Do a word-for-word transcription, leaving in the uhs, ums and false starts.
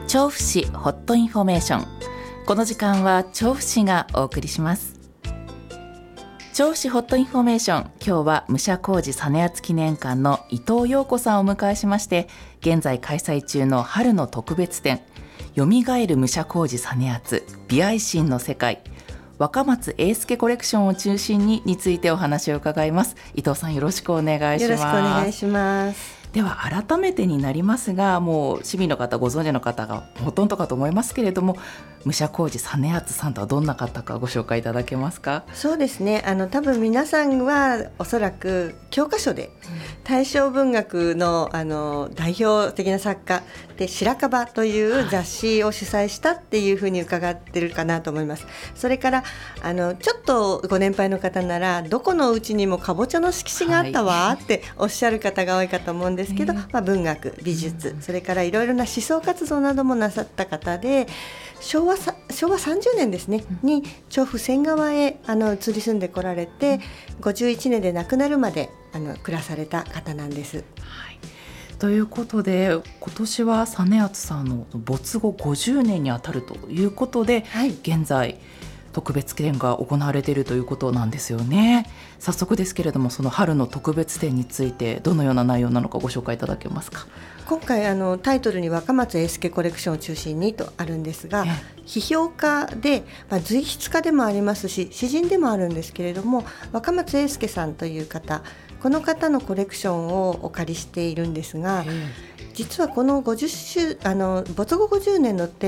調布市ホットインフォメーション。この時間は調布市がお送りします。調布市ホットインフォメーション、今日は武者小路実篤記念館の伊藤陽子さんをお迎えしまして、現在開催中の春の特別展、よみがえる武者小路実篤美愛心の世界若松英介コレクションを中心にについてお話を伺います。伊藤さん、よろしくお願いします。 よろしくお願いします。 では改めてになりますが、もう市民の方ご存知の方がほとんどかと思いますけれども、武者小路実篤さんとはどんな方かご紹介いただけますか？ そうですね、あの多分皆さんはおそらく教科書で大正文学 の, あの代表的な作家で白樺という雑誌を主催したっていうふうに伺ってるかなと思います。それからあのちょっとご年配の方なら、どこのうちにもかぼちゃの色紙があったわ、はい、っておっしゃる方が多いかと思うんですけど、まあ、文学、美術、それからいろいろな思想活動などもなさった方で、昭和さ昭和さんじゅうねんですね、うん、に調布仙川へあの移り住んでこられて、うん、ごじゅういちねんで亡くなるまであの暮らされた方なんです。はい、 ということで、今年は実篤さんの没後ごじゅうねんにあたるということで、はい、現在特別展が行われているということなんですよね。早速ですけれども、その春の特別展についてどのような内容なのかご紹介いただけますか？ 今回あのタイトルに若松英介コレクションを中心にとあるんですが、批評家で、まあ、随筆家でもありますし詩人でもあるんですけれども、若松英介さんという方、この方のコレクションをお借りしているんですが、実はこのごじゅっしゅうあの没後ごじゅうねんの展